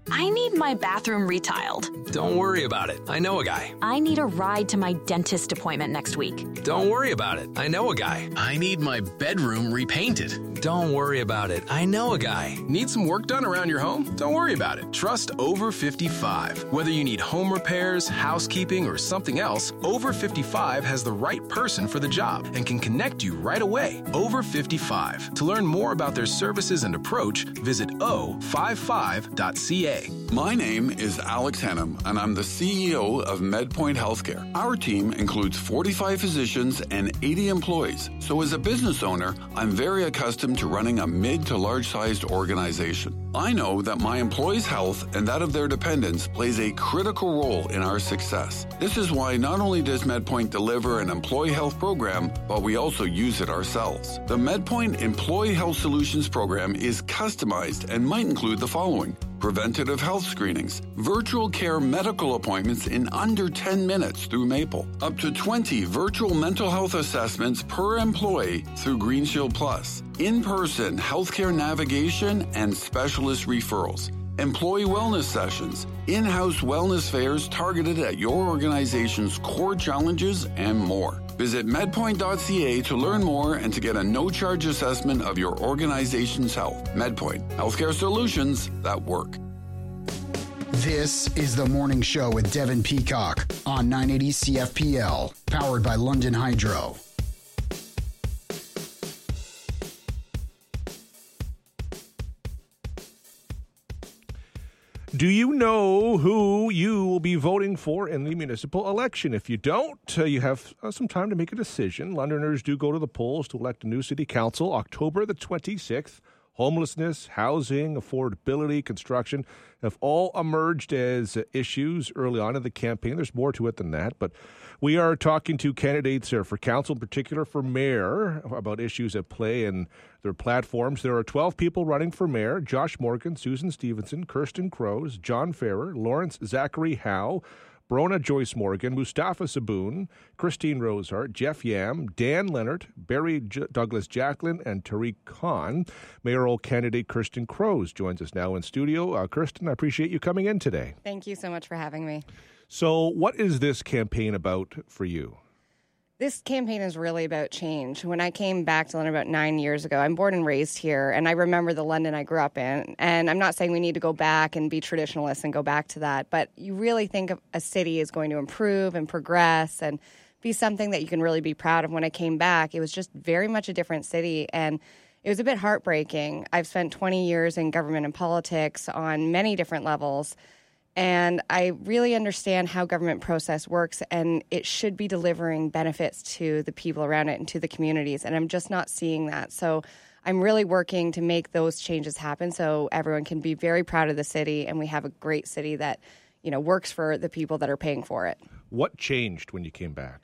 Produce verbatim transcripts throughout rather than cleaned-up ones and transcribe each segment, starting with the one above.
I need my bathroom retiled. Don't worry about it. I know a guy. I need a ride to my dentist appointment next week. Don't worry about it. I know a guy. I need my bedroom repainted. Don't worry about it. I know a guy. Need some work done around your home? Don't worry about it. Trust Over fifty-five. Whether you need home repairs, housekeeping, or something else, Over fifty-five has the right person for the job and can connect you right away. Over fifty-five. To learn more about their services and approach, visit o fifty-five dot c a. My name is Alex Hennam, and I'm the C E O of MedPoint Healthcare. Our team includes forty-five physicians and eighty employees. So as a business owner, I'm very accustomed to running a mid to large-sized organization. I know that my employees' health and that of their dependents plays a critical role in our success. This is why not only does MedPoint deliver an employee health program, but we also use it ourselves. The MedPoint Employee Health Solutions program is customized and might include the following: preventative health screenings, virtual care medical appointments in under ten minutes through Maple, up to twenty virtual mental health assessments per employee through Green Shield Plus, in-person healthcare navigation and specialist referrals, employee wellness sessions, in-house wellness fairs targeted at your organization's core challenges, and more. Visit medpoint dot c a to learn more and to get a no-charge assessment of your organization's health. MedPoint, healthcare solutions that work. This is The Morning Show with Devin Peacock on nine eighty C F P L, powered by London Hydro. Do you know who you will be voting for in the municipal election? If you don't, uh, you have uh, some time to make a decision. Londoners do go to the polls to elect a new city council October the twenty-sixth. Homelessness, housing, affordability, construction have all emerged as uh, issues early on in the campaign. There's more to it than that, but we are talking to candidates uh, for council, in particular for mayor, about issues at play in their platforms. There are twelve people running for mayor: Josh Morgan, Susan Stevenson, Kirsten Crows, John Ferrer, Lawrence Zachary Howe, Brona Joyce Morgan, Mustafa Saboon, Christine Rosehart, Jeff Yam, Dan Leonard, Barry J- Douglas Jacklin, and Tariq Khan. Mayoral candidate Kirsten Crows joins us now in studio. Uh, Kirsten, I appreciate you coming in today. Thank you so much for having me. So what is this campaign about for you? This campaign is really about change. When I came back to London about nine years ago, I'm born and raised here, and I remember the London I grew up in. And I'm not saying we need to go back and be traditionalists and go back to that, but you really think of a city is going to improve and progress and be something that you can really be proud of. When I came back, it was just very much a different city, and it was a bit heartbreaking. I've spent twenty years in government and politics on many different levels, and I really understand how government process works, and it should be delivering benefits to the people around it and to the communities, and I'm just not seeing that. So I'm really working to make those changes happen so everyone can be very proud of the city, and we have a great city that, you know, works for the people that are paying for it. What changed when you came back?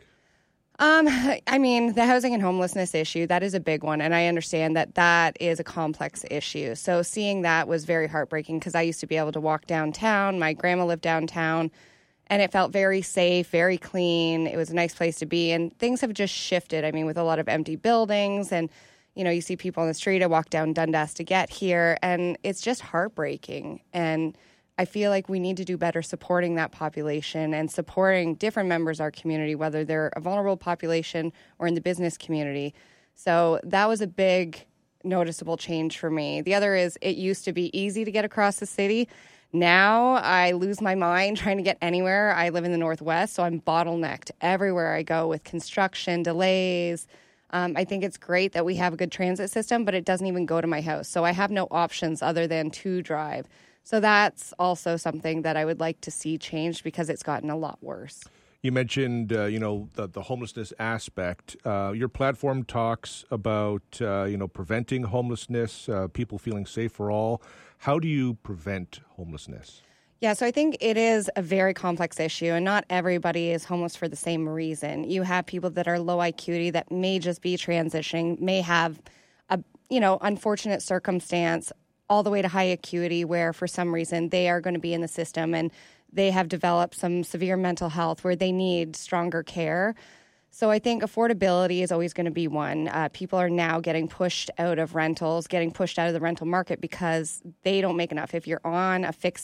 Um, I mean, the housing and homelessness issue, that is a big one. And I understand that that is a complex issue. So seeing that was very heartbreaking because I used to be able to walk downtown. My grandma lived downtown and it felt very safe, very clean. It was a nice place to be. And things have just shifted. I mean, with a lot of empty buildings and, you know, you see people on the street. I walked down Dundas to get here and it's just heartbreaking. And I feel like we need to do better supporting that population and supporting different members of our community, whether they're a vulnerable population or in the business community. So that was a big noticeable change for me. The other is it used to be easy to get across the city. Now I lose my mind trying to get anywhere. I live in the Northwest, so I'm bottlenecked everywhere I go with construction, delays. Um, I think it's great that we have a good transit system, but it doesn't even go to my house. So I have no options other than to drive. So that's also something that I would like to see changed because it's gotten a lot worse. You mentioned, uh, you know, the, the homelessness aspect. Uh, your platform talks about, uh, you know, preventing homelessness, uh, people feeling safe for all. How do you prevent homelessness? Yeah, so I think it is a very complex issue, and not everybody is homeless for the same reason. You have people that are low acuity that may just be transitioning, may have a, you know, unfortunate circumstance, all the way to high acuity where for some reason they are going to be in the system and they have developed some severe mental health where they need stronger care. So I think affordability is always going to be one. Uh, people are now getting pushed out of rentals, getting pushed out of the rental market because they don't make enough. If you're on a fixed